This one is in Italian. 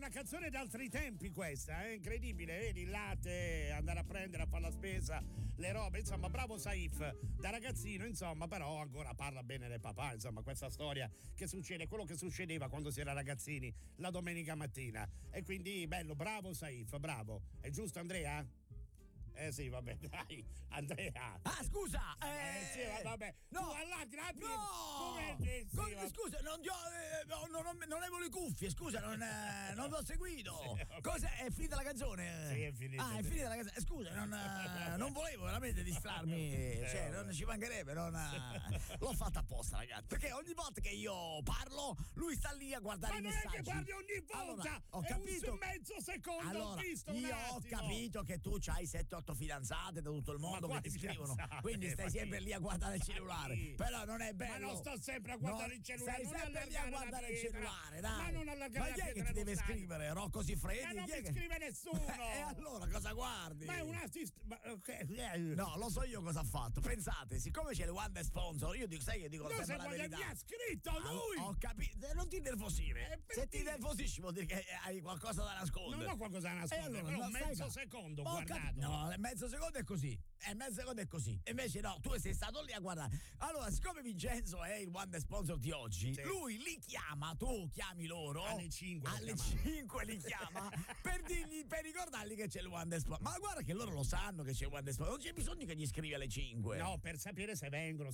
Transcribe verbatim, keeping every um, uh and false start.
una canzone d'altri tempi questa, è incredibile, vedi il latte, andare a prendere a fare la spesa, le robe, insomma, bravo Saif, da ragazzino, insomma, però ancora parla bene del papà, insomma, questa storia che succede, quello che succedeva quando si era ragazzini la domenica mattina. E quindi bello, bravo Saif, bravo. È giusto Andrea? Eh sì, vabbè, dai, Andrea. Ah, scusa! Eh, Eh, sì, vabbè. No! Tu alla gratis. No! Come sì, Con- vabbè. scusa, non, eh, no, no, non, non avevo le cuffie, scusa, non, eh, non l'ho seguito. Sì, okay. Cosa? È finita la canzone? Sì, è finita. Ah, è finita la canzone. Scusa, non, eh, non volevo veramente distrarmi. Cioè, non ci mancherebbe, non, eh, l'ho fatta apposta, ragazzi. Perché ogni volta che io parlo, lui sta lì a guardare Ma i non messaggi. è che parli ogni volta, Allora, ho è capito. un mezzo secondo, Allora, ho visto un io ho attimo. capito che tu c'hai sette otto fidanzate da tutto il mondo che quali ti scrivono, fidanzate? quindi stai Ma sempre chi? lì a guardare il Ma cellulare. chi? Però non è bello. Ma non sto sempre a guardare No, il cellulare. stai non sempre lì a allargare la guardare il pietra. cellulare, dai. Ma non allargare Ma chi la è che pietra ti deve d'ostaggio? scrivere? Rocco Siffredi? Ma non Chi è mi che- scrive nessuno. E allora cosa guardi? Ma è un assist. Ma, ok. No, lo so io cosa ha fatto. Pensate, siccome c'è le Wanda sponsor, io dico, sai che dico No, sempre se la guarda, verità. mi ha scritto Ah, lui. Ho capito, non ti nervosire. Eh, per Se ti dire. nervosisci vuol dire che hai qualcosa da nascondere. Non ho qualcosa da nascondere, Eh, allora, però no, mezzo stai- secondo, Ho guardato. capito. No, mezzo secondo è così. E mezzo secondo è così. E invece no, tu sei stato lì a guardare. Allora, siccome Vincenzo è il Wanda sponsor di oggi, Sì. lui li chiama, tu chiami loro. Alle cinque lo Alle chiamava. cinque li chiama per dirgli, per ricordargli che c'è il Wanda sponsor. Ma guarda che loro lo sanno che c'è il Wanda sponsor. Non c'è bisogno che gli scrivi alle cinque. No, per sapere se vengono.